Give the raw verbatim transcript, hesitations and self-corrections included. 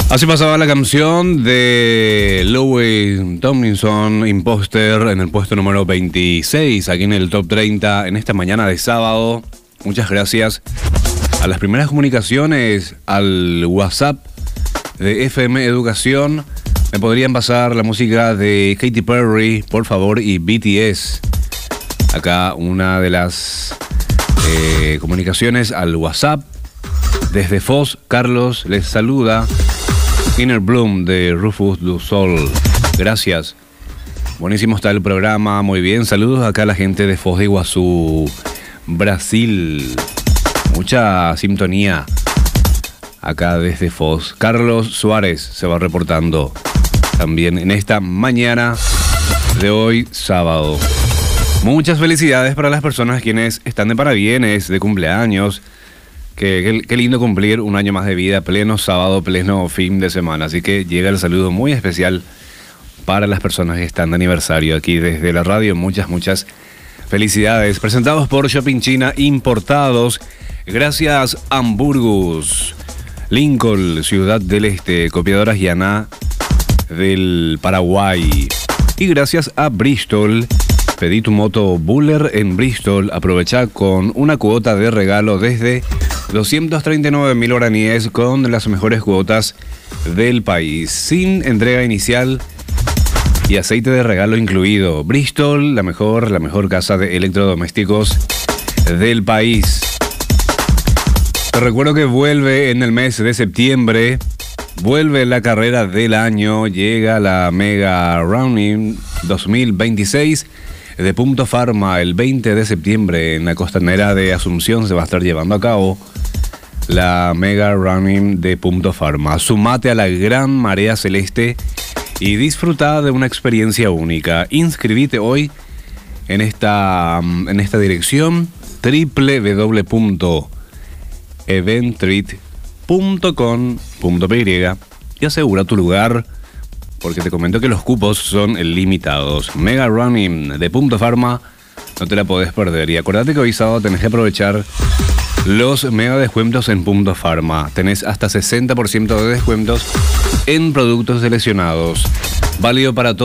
Así pasaba la canción de Louis Tomlinson, Imposter, en el puesto número veintiséis, aquí en el Top treinta, en esta mañana de sábado. Muchas gracias a las primeras comunicaciones, al WhatsApp de F M Educación. Me podrían pasar la música de Katy Perry, por favor, y B T S. Acá una de las eh, comunicaciones al WhatsApp. Desde Foz, Carlos les saluda. Inner Bloom de Rufus du Sol. Gracias. Buenísimo está el programa. Muy bien. Saludos acá a la gente de Foz de Iguazú, Brasil. Mucha sintonía acá desde Foz. Carlos Suárez se va reportando también en esta mañana de hoy, sábado. Muchas felicidades para las personas quienes están de parabienes, de cumpleaños. Qué, qué, qué lindo cumplir un año más de vida, pleno sábado, pleno fin de semana. Así que llega el saludo muy especial para las personas que están de aniversario aquí desde la radio. Muchas, muchas felicidades. Presentados por Shopping China Importados. Gracias Hamburgus, Lincoln, Ciudad del Este, Copiadoras Yaná del Paraguay. Y gracias a Bristol. Pedí tu moto Buller en Bristol. Aprovecha con una cuota de regalo desde doscientos treinta y nueve mil guaraníes con las mejores cuotas del país, sin entrega inicial y aceite de regalo incluido. Bristol, la mejor, la mejor casa de electrodomésticos del país. Te recuerdo que vuelve en el mes de septiembre, vuelve la carrera del año, llega la Mega Running dos mil veintiséis de Punto Pharma. El veinte de septiembre en la costanera de Asunción se va a estar llevando a cabo la Mega Running de Punto Pharma. Sumate a la gran marea celeste y disfruta de una experiencia única. Inscribite hoy en esta, en esta dirección doble u doble u doble u punto eventrit punto com punto p y y asegura tu lugar, porque te comento que los cupos son limitados. Mega Running de Punto Pharma, no te la podés perder. Y acuérdate que hoy sábado tenés que aprovechar los mega descuentos en Punto Pharma. Tenés hasta sesenta por ciento de descuentos en productos seleccionados. Válido para todos.